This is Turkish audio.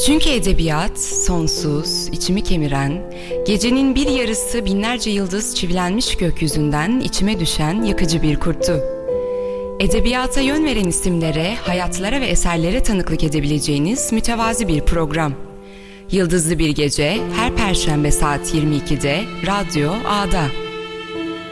Çünkü edebiyat sonsuz, içimi kemiren, gecenin bir yarısı binlerce yıldız çivilenmiş gökyüzünden içime düşen yakıcı bir kurttu. Edebiyata yön veren isimlere, hayatlara ve eserlere tanıklık edebileceğiniz mütevazi bir program. Yıldızlı bir gece her Perşembe saat 22'de Radyo A'da.